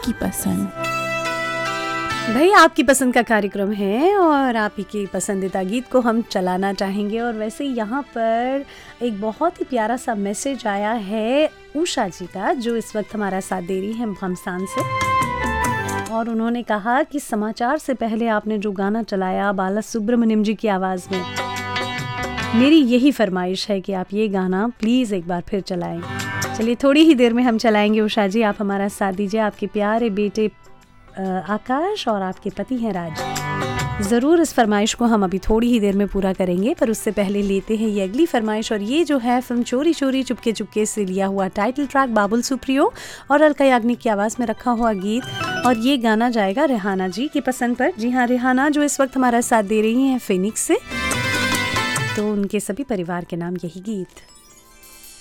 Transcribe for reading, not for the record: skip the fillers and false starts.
आपकी पसंद। भाई आपकी पसंद का कार्यक्रम है और आप ही के पसंदीदा गीत को हम चलाना चाहेंगे। और वैसे यहाँ पर एक बहुत ही प्यारा सा मैसेज आया है उषा जी का, जो इस वक्त हमारा साथ दे रही है भमसान से। और उन्होंने कहा कि समाचार से पहले आपने जो गाना चलाया बाला सुब्रमण्यम जी की आवाज़ में, मेरी यही फरमाइश है कि आप ये गाना प्लीज़ एक बार फिर चलाएं। चलिए थोड़ी ही देर में हम चलाएंगे उषा जी, आप हमारा साथ दीजिए। आपके प्यारे बेटे आकाश और आपके पति हैं राज। ज़रूर इस फरमाइश को हम अभी थोड़ी ही देर में पूरा करेंगे, पर उससे पहले लेते हैं ये अगली फरमाइश। और ये जो है फिल्म चोरी चोरी चुपके चुपके से लिया हुआ टाइटल ट्रैक बाबुल सुप्रियो और अलका याग्निक की आवाज़ में रखा हुआ गीत। और ये गाना जाएगा रेहाना जी की पसंद पर। जी हाँ, रेहाना जो इस वक्त हमारा साथ दे रही हैं फिनिक्स से, तो उनके सभी परिवार के नाम यही गीत।